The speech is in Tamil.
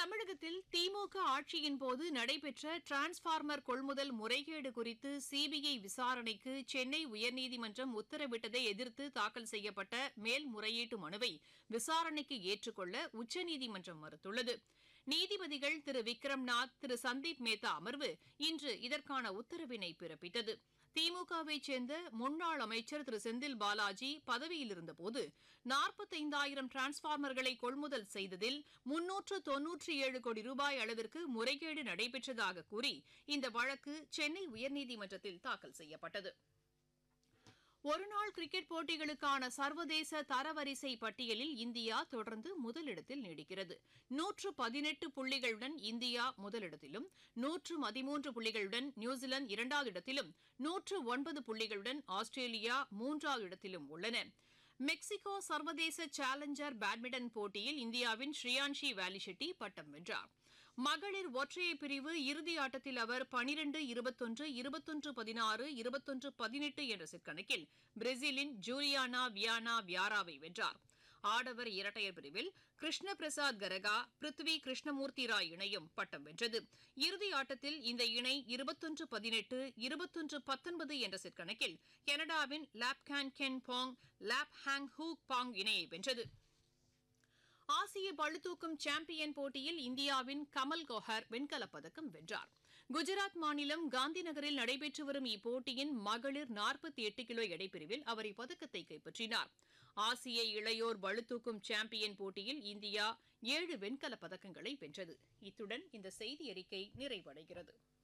தமிழகத்தில் திமுக ஆட்சியின் போது நடைபெற்ற டிரான்ஸ்பார்மர் கொள்முதல் முறைகேடு குறித்து சிபிஐ விசாரணைக்கு சென்னை உயர்நீதிமன்றம் உத்தரவிட்டதை எதிர்த்து தாக்கல் செய்யப்பட்ட மேல்முறையீட்டு மனுவை விசாரணைக்கு ஏற்றுக்கொள்ள உச்சநீதிமன்றம் மறுத்துள்ளது. நீதிபதிகள் திரு விக்ரம்நாத், திரு சந்தீப் மேத்தா அமர்வு இன்று இதற்கான உத்தரவினை பிறப்பித்தது. திமுகவைச் சேர்ந்த முன்னாள் அமைச்சர் திரு செந்தில் பாலாஜி பதவியில் இருந்தபோது 45,000 டிரான்ஸ்பார்மர்களை கொள்முதல் செய்ததில் 397 கோடி ரூபாய் அளவிற்கு முறைகேடு நடைபெற்றதாக கூறி இந்த வழக்கு சென்னை உயர்நீதிமன்றத்தில் தாக்கல் செய்யப்பட்டது. ஒருநாள் கிரிக்கெட் போட்டிகளுக்கான சர்வதேச தரவரிசை பட்டியலில் இந்தியா தொடர்ந்து முதலிடத்தில் நீடிக்கிறது. 118 புள்ளிகளுடன் இந்தியா முதலிடத்திலும், 113 புள்ளிகளுடன் நியூசிலாந்து இரண்டாவது இடத்திலும், 109 புள்ளிகளுடன் ஆஸ்திரேலியா மூன்றாவது இடத்திலும் உள்ளன. மெக்சிகோ சர்வதேச சேலஞ்சர் பேட்மிண்டன் போட்டியில் இந்தியாவின் ஸ்ரீயான்ஷி வேலிஷெட்டி பட்டம் வென்றார். மகளிர் ஒற்றையர் பிரிவு இறுதி ஆட்டத்தில் அவர் 12-21, 21-16, 21-18 என்ற செட் கணக்கில் பிரேசிலின் ஜூலியானா வியானா வியாராவை வென்றார். ஆடவர் இரட்டையர் பிரிவில் கிருஷ்ண பிரசாத் கரகா, பிருத்வி கிருஷ்ணமூர்த்தி ராய் இணையும் பட்டம் வென்றது. இறுதி ஆட்டத்தில் இந்த இணை 21-18, 21-19 என்ற செட் கணக்கில் கனடாவின் லாப்கான் கென் பாங், லாப் ஹாங் ஹூக் பாங் இணையை வென்றது. ஆசிய பளுதூக்கும் சாம்பியன் போட்டியில் இந்தியாவின் கமல் கோஹர் வெண்கலப் பதக்கம் வென்றார். குஜராத் மாநிலம் காந்தி நகரில் நடைபெற்று வரும் இப்போட்டியின் மகளிர் 48 கிலோ எடைப்பிரிவில் அவர் இப்பதக்கத்தை கைப்பற்றினார். ஆசிய இளையோர் பளுதூக்கும் சாம்பியன் போட்டியில் இந்தியா 7 வெண்கலப் பதக்கங்களை வென்றது. இத்துடன் இந்த செய்தி அறிக்கை நிறைவடைகிறது.